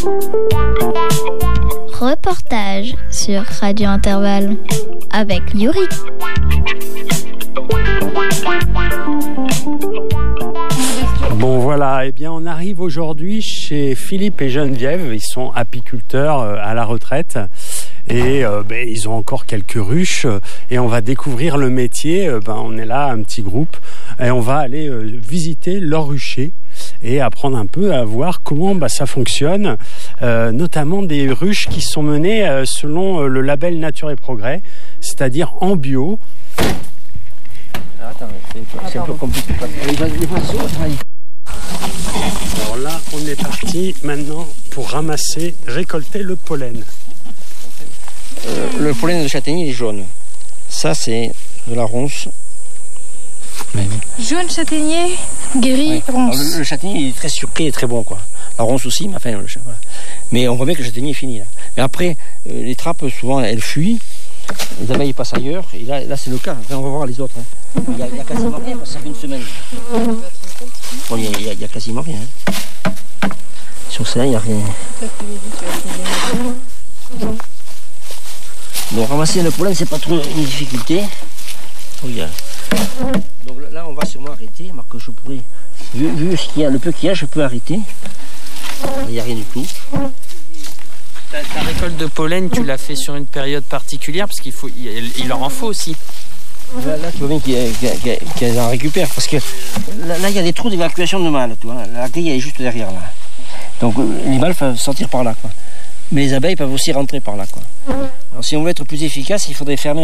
Reportage sur Radio Intervalle avec Yuri. Bon voilà, eh bien on arrive aujourd'hui chez Philippe et Geneviève. Ils sont apiculteurs à la retraite et ils ont encore quelques ruches et on va découvrir le métier. On est là, un petit groupe, et on va aller visiter leur rucher et apprendre un peu à voir comment ça fonctionne, notamment des ruches qui sont menées selon le label Nature et Progrès, c'est-à-dire en bio. Attends, c'est un peu compliqué. Alors là, on est parti maintenant pour ramasser, récolter le pollen. Le pollen de châtaignier est jaune. Ça, c'est de la ronce. Jaune châtaignier, gris, ouais. ronce. Le châtaignier est très sucré et très bon, quoi. La ronce aussi, mais enfin, voilà. Mais on voit bien que le châtaignier est fini là. Mais après, les trappes, souvent, elles fuient. Les abeilles passent ailleurs. Et là c'est le cas. Enfin, on va voir les autres. Hein. Il y a quasiment rien parce que ça fait une semaine. Bon, il y a quasiment rien. Hein. Sur ça, il n'y a rien. Donc ramasser le pollen, c'est pas trop une difficulté. Regarde. Donc là, on va sûrement arrêter. Que je pourrais, vu ce qu'il y a, le peu qu'il y a, je peux arrêter. Il n'y a rien du tout. Ta récolte de pollen, tu l'as fait sur une période particulière parce qu'il leur en faut aussi. Là tu vois bien qu'ils en récupèrent parce que là, il y a des trous d'évacuation de mâles. La grille est juste derrière là. Donc les mâles peuvent sortir par là, quoi. Mais les abeilles peuvent aussi rentrer par là, quoi. Alors si on veut être plus efficace, il faudrait fermer